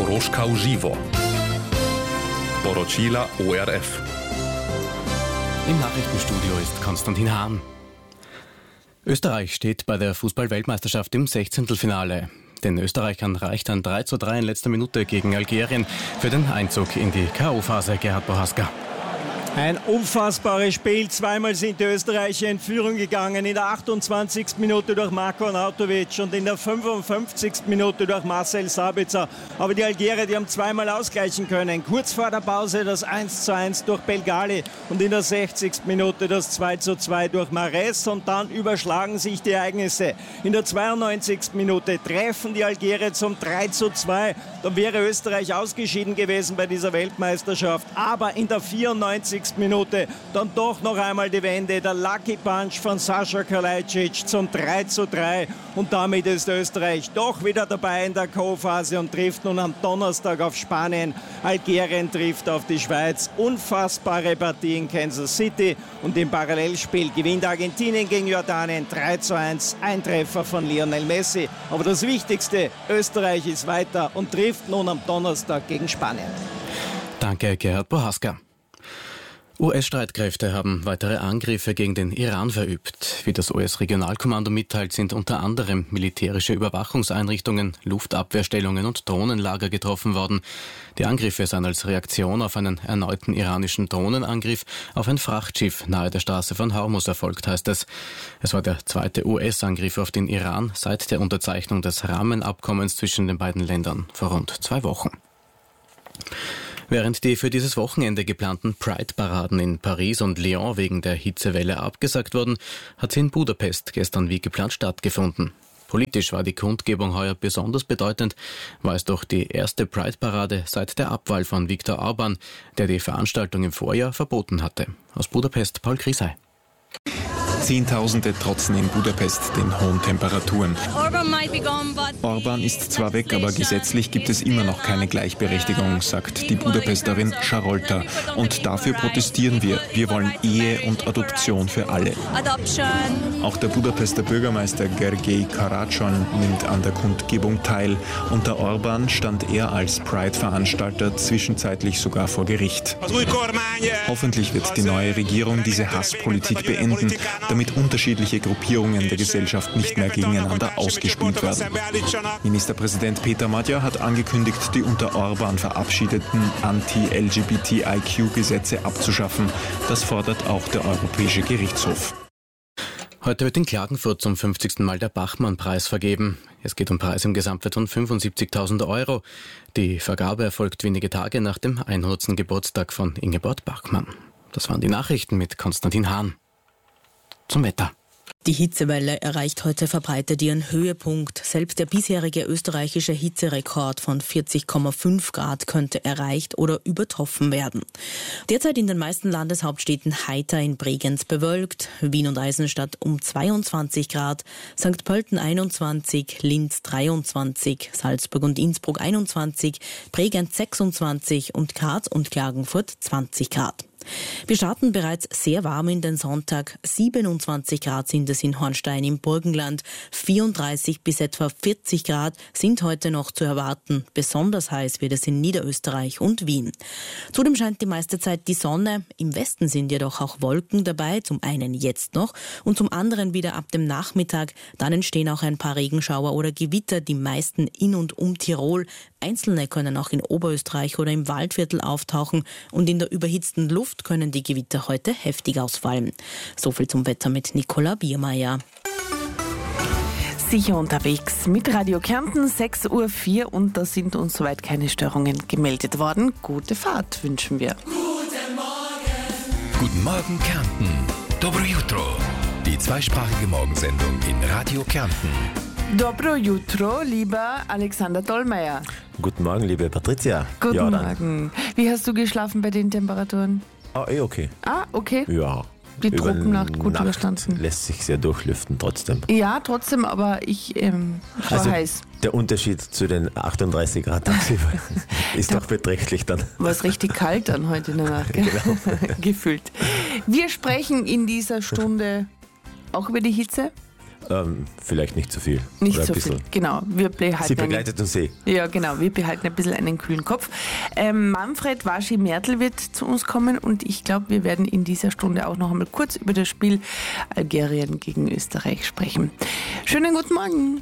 Doroschka Uživo. Poročila ORF. Im Nachrichtenstudio ist Konstantin Hahn. Österreich steht bei der Fußball-Weltmeisterschaft im 16. Finale. Den Österreichern reicht ein 3:3 in letzter Minute gegen Algerien für den Einzug in die K.O.-Phase. Gerhard Bohaska. Ein unfassbares Spiel. Zweimal sind die Österreicher in Führung gegangen. In der 28. Minute durch Marko Arnautovic und in der 55. Minute durch Marcel Sabitzer. Aber die Algerier, die haben zweimal ausgleichen können. Kurz vor der Pause das 1:1 durch Belgali und in der 60. Minute das 2:2 durch Mahrez. Und dann überschlagen sich die Ereignisse. In der 92. Minute treffen die Algerier zum 3:2. Dann wäre Österreich ausgeschieden gewesen bei dieser Weltmeisterschaft. Aber in der 94. Minute dann doch noch einmal die Wende. Der Lucky Punch von Sascha Kalajdzic zum 3:3 und damit ist Österreich doch wieder dabei in der K.O.-Phase und trifft nun am Donnerstag auf Spanien. Algerien trifft auf die Schweiz. Unfassbare Partie in Kansas City und im Parallelspiel gewinnt Argentinien gegen Jordanien 3:1. Ein Treffer von Lionel Messi. Aber das Wichtigste, Österreich ist weiter und trifft nun am Donnerstag gegen Spanien. Danke, Gerhard Bohaska. US-Streitkräfte haben weitere Angriffe gegen den Iran verübt. Wie das US-Regionalkommando mitteilt, sind unter anderem militärische Überwachungseinrichtungen, Luftabwehrstellungen und Drohnenlager getroffen worden. Die Angriffe seien als Reaktion auf einen erneuten iranischen Drohnenangriff auf ein Frachtschiff nahe der Straße von Hormuz erfolgt, heißt es. Es war der zweite US-Angriff auf den Iran seit der Unterzeichnung des Rahmenabkommens zwischen den beiden Ländern vor rund 2 Wochen. Während die für dieses Wochenende geplanten Pride-Paraden in Paris und Lyon wegen der Hitzewelle abgesagt wurden, hat sie in Budapest gestern wie geplant stattgefunden. Politisch war die Kundgebung heuer besonders bedeutend, war es doch die erste Pride-Parade seit der Abwahl von Viktor Orbán, der die Veranstaltung im Vorjahr verboten hatte. Aus Budapest Paul Krisei. Zehntausende trotzen in Budapest den hohen Temperaturen. Orbán ist zwar weg, aber gesetzlich gibt es immer noch keine Gleichberechtigung, sagt die Budapesterin Charolta. Und dafür protestieren wir. Wir wollen Ehe und Adoption für alle. Auch der Budapester Bürgermeister Gergely Karácsony nimmt an der Kundgebung teil. Unter Orbán stand er als Pride-Veranstalter zwischenzeitlich sogar vor Gericht. Hoffentlich wird die neue Regierung diese Hasspolitik beenden, damit unterschiedliche Gruppierungen der Gesellschaft nicht mehr gegeneinander ausgespielt werden. Ministerpräsident Peter Magyar hat angekündigt, die unter Orbán verabschiedeten Anti-LGBTIQ-Gesetze abzuschaffen. Das fordert auch der Europäische Gerichtshof. Heute wird in Klagenfurt zum 50. Mal der Bachmann-Preis vergeben. Es geht um Preis im Gesamtwert von 75.000 €. Die Vergabe erfolgt wenige Tage nach dem 100. Geburtstag von Ingeborg Bachmann. Das waren die Nachrichten mit Konstantin Hahn. Zum Wetter. Die Hitzewelle erreicht heute verbreitet ihren Höhepunkt. Selbst der bisherige österreichische Hitzerekord von 40,5 Grad könnte erreicht oder übertroffen werden. Derzeit in den meisten Landeshauptstädten heiter, in Bregenz bewölkt, Wien und Eisenstadt um 22 Grad, St. Pölten 21, Linz 23, Salzburg und Innsbruck 21, Bregenz 26 und Graz und Klagenfurt 20 Grad. Wir starten bereits sehr warm in den Sonntag. 27 Grad sind es in Hornstein im Burgenland. 34 bis etwa 40 Grad sind heute noch zu erwarten. Besonders heiß wird es in Niederösterreich und Wien. Zudem scheint die meiste Zeit die Sonne. Im Westen sind jedoch auch Wolken dabei. Zum einen jetzt noch und zum anderen wieder ab dem Nachmittag. Dann entstehen auch ein paar Regenschauer oder Gewitter, die meisten in und um Tirol. Einzelne können auch in Oberösterreich oder im Waldviertel auftauchen und in der überhitzten Luft können die Gewitter heute heftig ausfallen. So viel zum Wetter mit Nicola Biermeier. Sicher unterwegs mit Radio Kärnten 6:04 Uhr und da sind uns soweit keine Störungen gemeldet worden. Gute Fahrt wünschen wir. Guten Morgen. Guten Morgen Kärnten. Dobro jutro. Die zweisprachige Morgensendung in Radio Kärnten. Dobro jutro, lieber Alexander Dollmeier. Guten Morgen, liebe Patricia. Guten Morgen. Wie hast du geschlafen bei den Temperaturen? Okay. Okay. Ja. Die Tropennacht gut überstanden. Lässt sich sehr durchlüften trotzdem. Ja, trotzdem, aber war heiß. Der Unterschied zu den 38 Grad tagsüber ist doch beträchtlich dann. War es richtig kalt dann heute in der Nacht, gell? Genau. Gefühlt. Wir sprechen in dieser Stunde auch über die Hitze. Vielleicht nicht so viel. Nicht oder so ein bisschen. viel, genau. Wir Sie begleitet uns eh. Ja, genau. Wir behalten ein bisschen einen kühlen Kopf. Manfred Waschi-Mertl wird zu uns kommen und ich glaube, wir werden in dieser Stunde auch noch einmal kurz über das Spiel Algerien gegen Österreich sprechen. Schönen guten Morgen.